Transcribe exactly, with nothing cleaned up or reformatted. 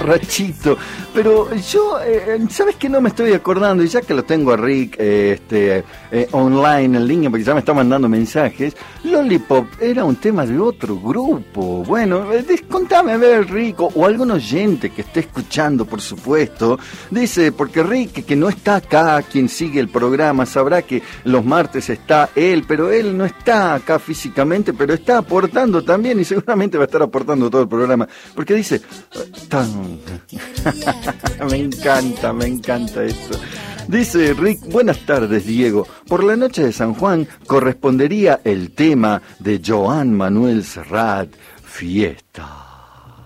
Rachito, pero yo, eh, ¿sabes qué? No me estoy acordando, y ya que lo tengo a Rick eh, este, eh, online, en línea, porque ya me está mandando mensajes, Lollipop era un tema de otro grupo. Bueno, eh, contame, a ver, Rick, o, o algún oyente que esté escuchando, por supuesto, dice, porque Rick, que no está acá, quien sigue el programa, sabrá que los martes está él, pero él no está acá físicamente, pero está aportando también, y seguramente va a estar aportando todo el programa, porque dice, tan... me encanta, me encanta esto. Dice Rick, buenas tardes, Diego. Por la noche de San Juan correspondería el tema de Joan Manuel Serrat, Fiesta.